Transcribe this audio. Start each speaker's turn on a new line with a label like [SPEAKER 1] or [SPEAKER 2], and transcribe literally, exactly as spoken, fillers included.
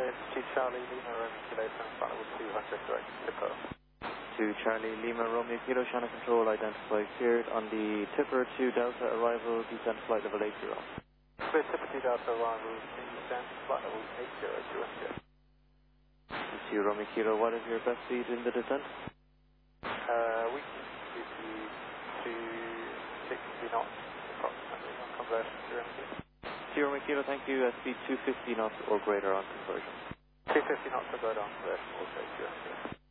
[SPEAKER 1] to Charlie Lima Romeo Kilo, flight level two hundred, direct to Tipper.
[SPEAKER 2] To Charlie Lima Romeo Kilo, channel control identified cleared on the Tipper two Delta arrival, descent flight level eight zero.
[SPEAKER 1] Clear Tipper two Delta arrival, descent flight level eight zero to India.
[SPEAKER 2] To Romeo Kilo, what is your best speed in the descent?
[SPEAKER 1] Uh, we can give you two sixty knots approximately on conversion to India.
[SPEAKER 2] To Romeo Kilo, thank you, uh, speed two fifty knots or greater on conversion.
[SPEAKER 1] two fifty knots or greater on conversion, also to India.